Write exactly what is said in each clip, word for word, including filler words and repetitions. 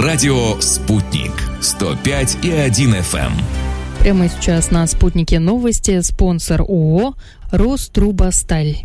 Радио «Спутник». сто пять и один эф эм. Прямо сейчас на «Спутнике» новости. Спонсор ООО «Рострубосталь».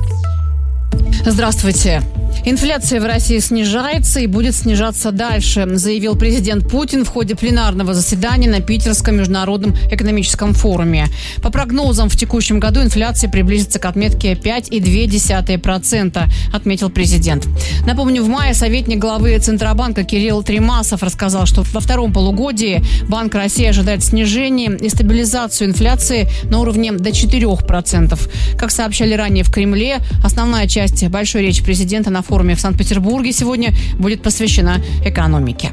Здравствуйте. Инфляция в России снижается и будет снижаться дальше, заявил президент Путин в ходе пленарного заседания на Питерском международном экономическом форуме. По прогнозам, в текущем году инфляция приблизится к отметке пять целых две десятых процента, отметил президент. Напомню, в мае советник главы Центробанка Кирилл Тремасов рассказал, что во втором полугодии Банк России ожидает снижения и стабилизацию инфляции на уровне до четырех процентов. Как сообщали ранее в Кремле, основная часть большой речи президента на форуме в Санкт-Петербурге сегодня будет посвящена экономике.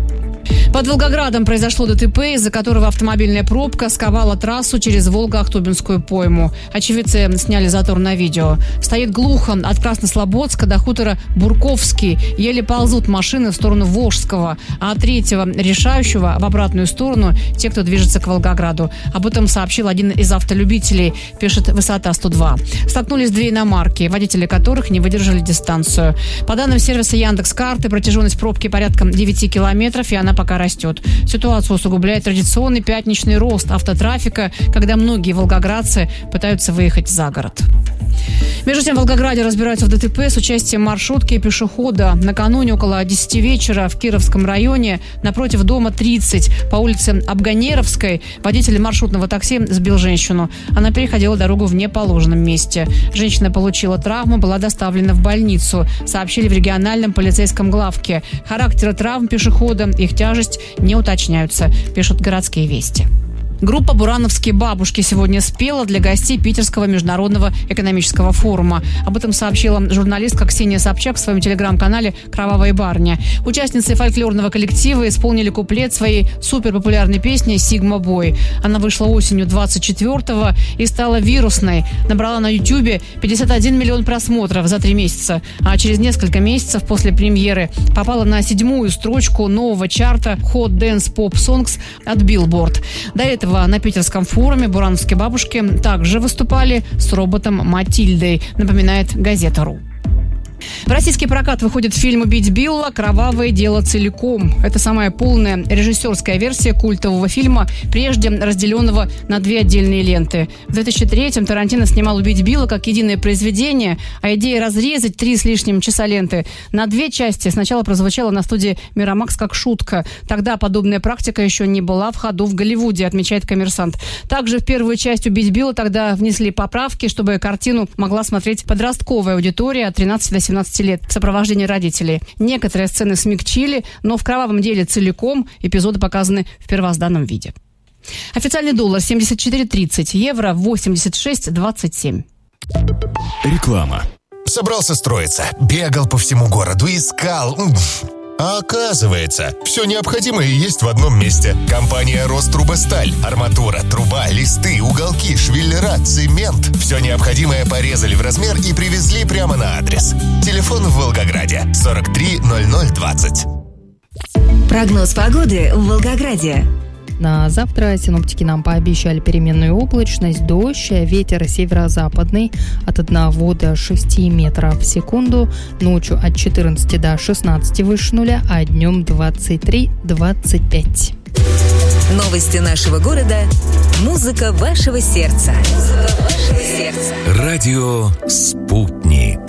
Под Волгоградом произошло ДТП, из-за которого автомобильная пробка сковала трассу через Волго-Ахтубинскую пойму. Очевидцы сняли затор на видео. Стоит глухо. От Краснослободска до хутора Бурковский еле ползут машины в сторону Волжского, а от третьего решающего в обратную сторону те, кто движется к Волгограду. Об этом сообщил один из автолюбителей, пишет «Высота сто два». Столкнулись две иномарки, водители которых не выдержали дистанцию. По данным сервиса Яндекс.Карты, протяженность пробки порядка девяти километров, и она пока растет. Ситуацию усугубляет традиционный пятничный рост автотрафика, когда многие волгоградцы пытаются выехать за город. Между тем, в Волгограде разбираются в ДТП с участием маршрутки и пешехода. Накануне около десяти вечера в Кировском районе напротив дома тридцать по улице Абганеровской водитель маршрутного такси сбил женщину. Она переходила дорогу в неположенном месте. Женщина получила травму, была доставлена в больницу, сообщили в региональном полицейском главке. Характеры травм пешехода, их тяжесть не уточняются, пишут «Городские вести». Группа «Бурановские бабушки» сегодня спела для гостей Питерского международного экономического форума. Об этом сообщила журналистка Ксения Собчак в своем телеграм-канале «Кровавая барня». Участницы фольклорного коллектива исполнили куплет своей суперпопулярной песни «Сигма Бой». Она вышла осенью двадцать четвёртого и стала вирусной. Набрала на Ютьюбе пятьдесят один миллион просмотров за три месяца. А через несколько месяцев после премьеры попала на седьмую строчку нового чарта Hot Dance Pop Songs от Billboard. До этого на питерском форуме «Бурановские бабушки» также выступали с роботом Матильдой, напоминает газета.ру. В российский прокат выходит фильм «Убить Билла. Кровавое дело целиком». Это самая полная режиссерская версия культового фильма, прежде разделенного на две отдельные ленты. В две тысячи третьем Тарантино снимал «Убить Билла» как единое произведение, а идея разрезать три с лишним часа ленты на две части сначала прозвучала на студии «Мирамакс» как шутка. Тогда подобная практика еще не была в ходу в Голливуде, отмечает «Коммерсант». Также в первую часть «Убить Билла» тогда внесли поправки, чтобы картину могла смотреть подростковая аудитория от тринадцати до семнадцати лет в сопровождении родителей. Некоторые сцены смягчили, но в «Кровавом деле» целиком эпизоды показаны в первозданном виде. Официальный доллар семьдесят четыре тридцать, евро восемьдесят шесть двадцать семь. Реклама. Собрался строиться, бегал по всему городу, искал... А оказывается, все необходимое есть в одном месте. Компания «Рострубосталь». Арматура, труба, листы, уголки, швеллера, цемент. Все необходимое порезали в размер и привезли прямо на адрес. Телефон в Волгограде сорок три ноль ноль двадцать. Прогноз погоды в Волгограде. На завтра синоптики нам пообещали переменную облачность, дождь, ветер северо-западный от одного до шести метров в секунду, ночью от четырнадцати до шестнадцати выше нуля, а днем двадцать три двадцать пять. Новости нашего города. Музыка вашего сердца. Музыка вашего сердца. Радио «Спутник».